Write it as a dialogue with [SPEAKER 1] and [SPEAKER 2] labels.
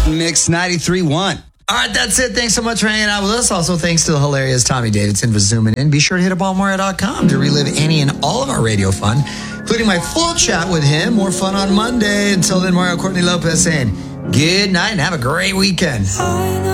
[SPEAKER 1] Mix 93.1.
[SPEAKER 2] All right, that's it. Thanks so much for hanging out with us. Also, thanks to the hilarious Tommy Davidson for zooming in. Be sure to hit upallmario.com to relive any and all of our radio fun, including my full chat with him. More fun on Monday. Until then, Mario Courtney Lopez saying good night and have a great weekend.